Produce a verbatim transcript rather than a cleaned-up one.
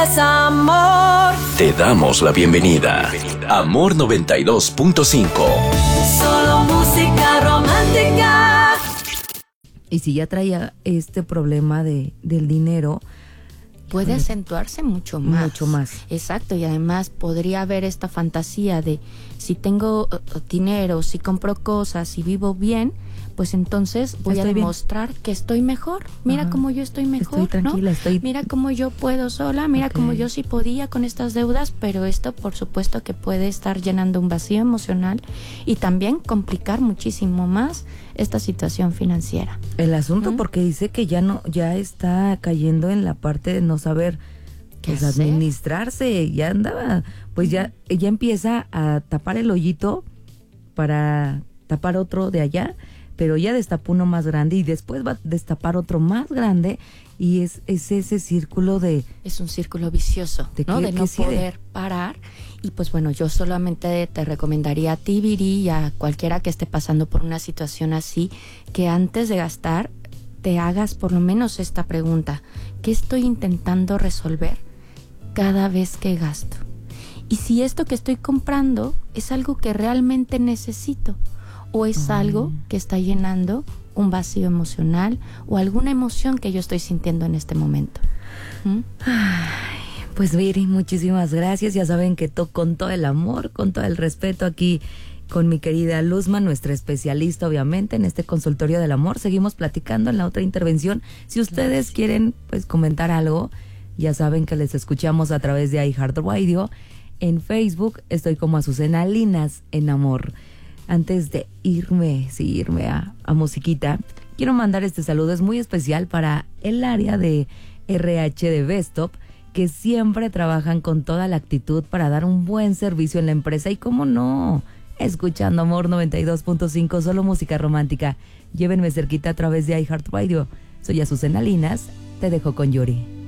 Amor. Te damos la bienvenida. Amor noventa y dos punto cinco. Solo música romántica. Y si ya traía este problema de, del dinero, puede acentuarse mucho más. Mucho más. Exacto, y además podría haber esta fantasía de si tengo uh, dinero, si compro cosas, si vivo bien, pues entonces voy estoy a demostrar bien, que estoy mejor. Mira cómo yo estoy mejor, estoy tranquila, ¿no? estoy... Mira cómo yo puedo sola, mira okay. cómo yo sí podía con estas deudas, pero esto por supuesto que puede estar llenando un vacío emocional y también complicar muchísimo más esta situación financiera. El asunto, ¿Mm? porque dice que ya no, ya está cayendo en la parte de no saber pues, administrarse, ya andaba, pues ¿Mm? ya, ella empieza a tapar el hoyito para tapar otro de allá, pero ya destapó uno más grande y después va a destapar otro más grande y es, es ese círculo de... Es un círculo vicioso, de, ¿no? Que, de no poder parar. Y pues bueno, yo solamente te recomendaría a ti, Viri, y a cualquiera que esté pasando por una situación así, que antes de gastar te hagas por lo menos esta pregunta: ¿qué estoy intentando resolver cada vez que gasto? Y si esto que estoy comprando es algo que realmente necesito, o es mm. algo que está llenando un vacío emocional o alguna emoción que yo estoy sintiendo en este momento. ¿Mm? Ay, pues Viri, muchísimas gracias. Ya saben que to- con todo el amor, con todo el respeto aquí con mi querida Luzma, nuestra especialista obviamente en este consultorio del amor. Seguimos platicando en la otra intervención. Si ustedes gracias. quieren pues comentar algo, ya saben que les escuchamos a través de iHeartRadio. En Facebook estoy como Azucena Linas en Amor. Antes de irme, sí, irme a, a musiquita, quiero mandar este saludo, es muy especial para el área de R H de Bestop, que siempre trabajan con toda la actitud para dar un buen servicio en la empresa. Y cómo no, escuchando Amor noventa y dos punto cinco, solo música romántica. Llévenme cerquita a través de iHeartRadio. Soy Azucena Linas, te dejo con Yuri.